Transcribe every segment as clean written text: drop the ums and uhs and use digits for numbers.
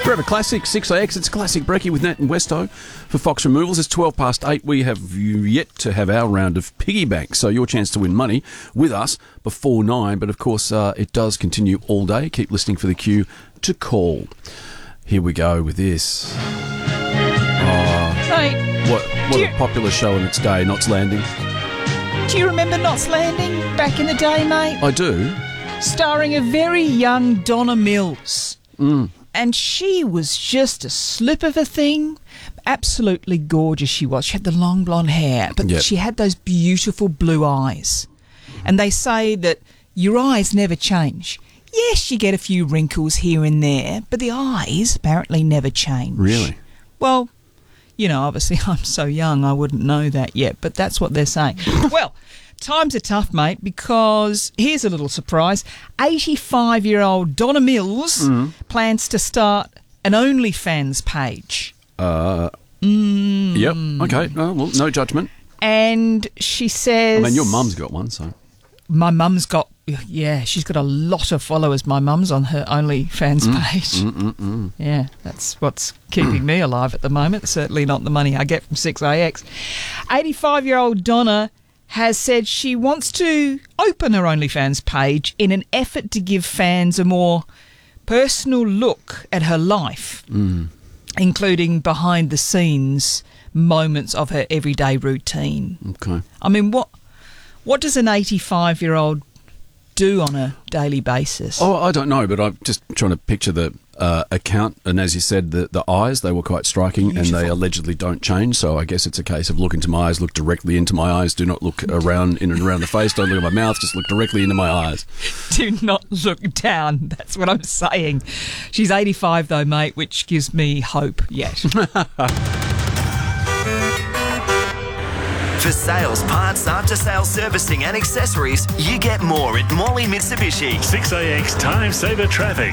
Forever Classic, 6AX. It's Classic Brekkie with Nat and Westo for Fox Removals. It's 8:12. We have yet to have our round of piggy bank, so your chance to win money with us before 9. But, of course, it does continue all day. Keep listening for the cue to call. Here we go with this. Mate, What a popular show in its day, Knots Landing. do you remember Knots Landing back in the day, mate? I do. Starring a very young Donna Mills. And she was just a slip of a thing. Absolutely gorgeous she was. She had the long blonde hair, but Yep. she had those beautiful blue eyes. And they say that your eyes never change. Yes, you get a few wrinkles here and there, but the eyes apparently never change. Really? Well, you know, obviously I'm so young I wouldn't know that yet, but that's what they're saying. Well, times are tough, mate, because here's a little surprise. 85-year-old Donna Mills plans to start an OnlyFans page. Yep. Okay. Well, no judgment. And she says... I mean, your mum's got one, so... My mum's got... Yeah, she's got a lot of followers, my mum's, on her OnlyFans page. Yeah, that's what's keeping me alive at the moment. Certainly not the money I get from 6AX. 85-year-old Donna has said she wants to open her OnlyFans page in an effort to give fans a more personal look at her life, including behind-the-scenes moments of her everyday routine. Okay. I mean, what does an 85-year-old do on a daily basis? Oh, I don't know, but I'm just trying to picture the account. And as you said, the eyes, they were quite striking. Beautiful. And they allegedly don't change. So I guess it's a case of look into my eyes, look directly into my eyes. Do not look around in and around the face. Don't look at my mouth. Just look directly into my eyes. Do not look down. That's what I'm saying. She's 85 though, mate, which gives me hope yet. For sales, parts, after-sales servicing and accessories, you get more at Morley Mitsubishi. 6AX Time Saver Traffic.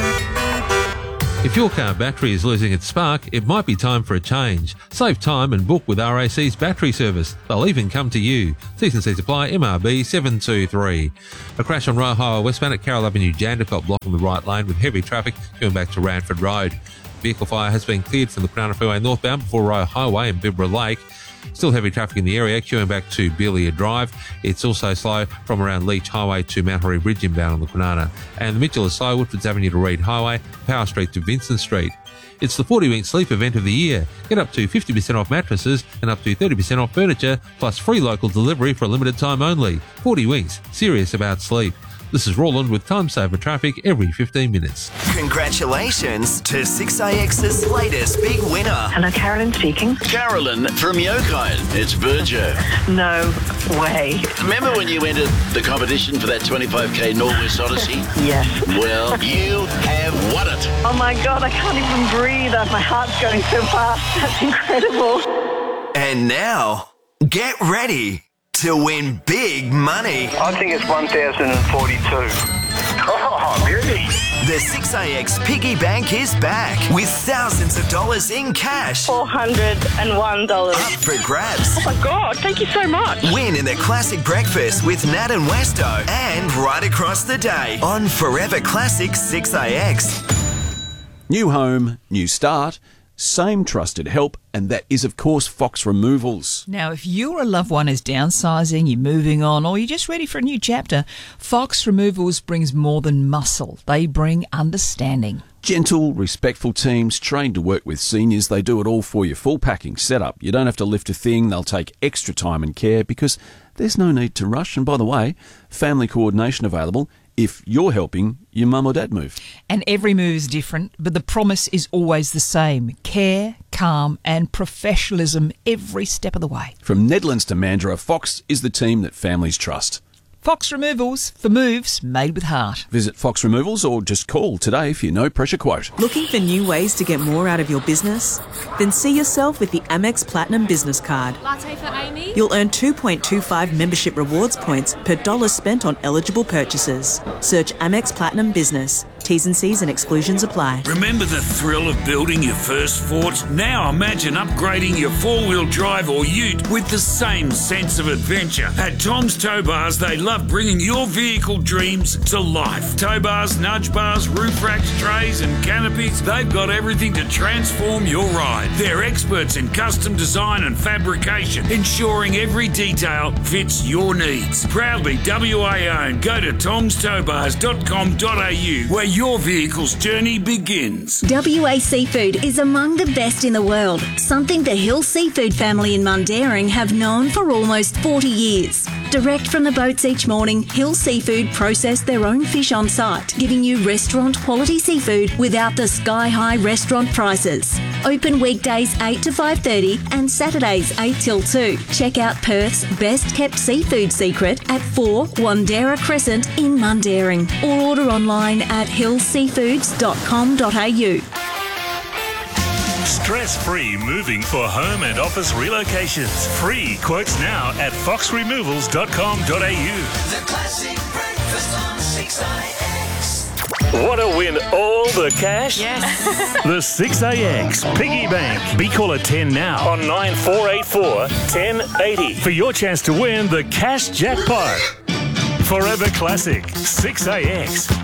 If your car battery is losing its spark, it might be time for a change. Save time and book with RAC's battery service. They'll even come to you. T&C Supply MRB 723. A crash on Royal Highway westbound at Carroll Avenue, Jandakot, blocking the right lane with heavy traffic going back to Ranford Road. Vehicle fire has been cleared from the Crown Freeway northbound before Royal Highway and Bibra Lake. Still heavy traffic in the area, queuing back to Belia Drive. It's also slow from around Leach Highway to Mount Horry Bridge inbound on the Kwinana. And the Mitchell is slow, Woodfords Avenue to Reed Highway, Power Street to Vincent Street. It's the 40-week sleep event of the year. Get up to 50% off mattresses and up to 30% off furniture, plus free local delivery for a limited time only. 40 weeks, serious about sleep. This is Roland with Time Saver Traffic every 15 minutes. Congratulations to 6AX's latest big winner. Hello, Carolyn speaking. Carolyn from Yokine. It's Virgil. No way. Remember when you entered the competition for that 25k Norwest Odyssey? Yes. Well, you have won it. Oh my God, I can't even breathe. My heart's going so fast. That's incredible. And now, get ready to win big money. I think it's 1,042. Oh, really? The 6AX Piggy Bank is back with thousands of dollars in cash. $401. Up for grabs. Oh my God, thank you so much. Win in the Classic Breakfast with Nat and Westo and right across the day on Forever Classic 6AX. New home, new start, same trusted help, and that is, of course, Fox Removals. Now, if your loved one is downsizing, you're moving on, or you're just ready for a new chapter, Fox Removals brings more than muscle. They bring understanding. Gentle, respectful teams trained to work with seniors. They do it all for you. Full packing setup. You don't have to lift a thing. They'll take extra time and care because there's no need to rush. And by the way, family coordination available if you're helping your mum or dad move. And every move is different, but the promise is always the same. Care, calm and professionalism every step of the way. From Nedlands to Mandurah, Fox is the team that families trust. Fox Removals, for moves made with heart. Visit Fox Removals or just call today for your no-pressure quote. Looking for new ways to get more out of your business? Then see yourself with the Amex Platinum Business Card. Latte for Amy? You'll earn 2.25 membership rewards points per dollar spent on eligible purchases. Search Amex Platinum Business. T's and C's and exclusions apply. Remember the thrill of building your first Ford? Now imagine upgrading your four-wheel drive or ute with the same sense of adventure. At Tom's Tow Bars, they love bringing your vehicle dreams to life. Tow bars, nudge bars, roof racks, trays and canopies, they've got everything to transform your ride. They're experts in custom design and fabrication, ensuring every detail fits your needs. Proudly WA owned. Go to tomstowbars.com.au where your vehicle's journey begins. WA Seafood is among the best in the world, something the Hill Seafood family in Mundaring have known for almost 40 years. Direct from the boats each morning, Hill Seafood process their own fish on site, giving you restaurant quality seafood without the sky-high restaurant prices. Open weekdays 8 to 5:30 and Saturdays 8 till 2. Check out Perth's best kept seafood secret at 4 Wandera Crescent in Mundaring, or order online at hillseafoods.com.au. Stress-free moving for home and office relocations. Free quotes now at foxremovals.com.au. The classic breakfast on 6AX. Want to win all the cash? Yes. The 6AX Piggy Bank. Be caller 10 now on 9484 1080 for your chance to win the cash jackpot. Forever Classic 6AX.